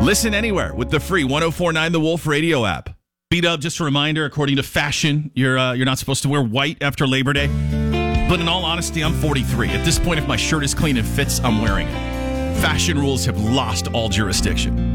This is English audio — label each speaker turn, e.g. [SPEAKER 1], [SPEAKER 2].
[SPEAKER 1] Listen anywhere with the free 104.9 The Wolf radio app. B-Dub, just a reminder, according to fashion, you're not supposed to wear white after Labor Day. But in all honesty, I'm 43. At this point, if my shirt is clean and fits, I'm wearing it. Fashion rules have lost all jurisdiction.